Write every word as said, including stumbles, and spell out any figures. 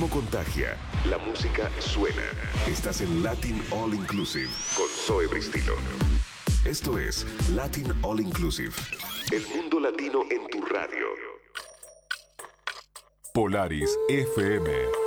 ritmo contagia, la música suena. Estás en Latin All Inclusive con Zoe Bristilo. Esto es Latin All Inclusive. El mundo latino en tu radio. Polaris F M.